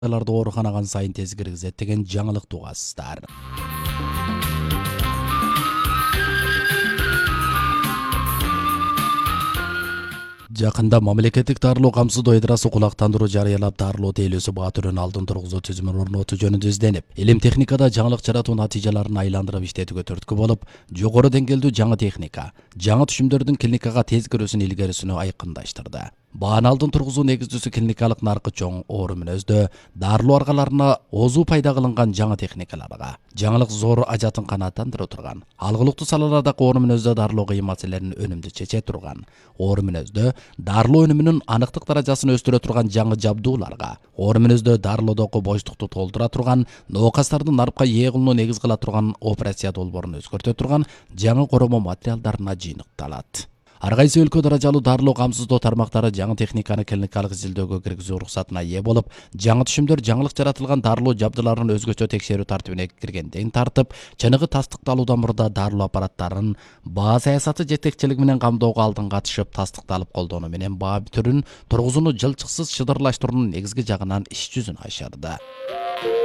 ооруканага сайын тез киргизет деген жаңылыкты угасыздар. Жакында мамлекеттик дарылоо камсыздоо ыдрасы кулактандыруу жарыялап, дарылоо тейлөөсү баа түрүн алдын тургузуу түзүмүн орнотуу жөнүндө изденип, илим техникада жаңылык жаратуу натыйжаларын айландырып иштетүүгө түрткү болуп, жогору деңгээлдүү жаңы техника, жаңы түшүмдөрдүн клиникага тез кирүүсүн илгерисүнү айкындаштырды. Бааны алдын тургузуу негиздүүсү клиникалык наркы чоң, оору мүнөздө дарылоо аргаларына озу пайда кылынган жаңы техникаларга. Жаңылык зор ажатын канааттандыра турган. Алгылыктуу салалардагы оору мүнөздө дарылоо кыйын маселелерин өнүмдүү чече турган. Оору мүнөздө дарылоо өнүмүнүн аныктык даражасын өстүрө турган жаңы жабдууларга. Оору мүнөздө дарылоодогу боштукту толтура турган, ноокастардын нарпка ээ кылууну негиз кыла турган операция долбоорун өзгөртө турган жаңы коромоо материалдарына жыйынтыкталат. Ар кайсы өлкө даражалуу дарылоо камсыздоо тармактары жаңы техниканы клиникалык изилдөөгө киргизүү уруксатына ээ болуп, жаңы түшүмдөр жаңылык жаратылган дарылоо жабдыларын өзгөчө текшерүү тартибине киргенден тартып, чыныгы тастыкталуудан мурда дарылоо аппараттарын баа саясаты жетекчилиги менен камдоого алдын катышып, тастыкталып колдонуу менен баа түрүн тургузууну жылчыксыз шыдырлаштыруунун негизги жагынан иш жүзүн ашырды.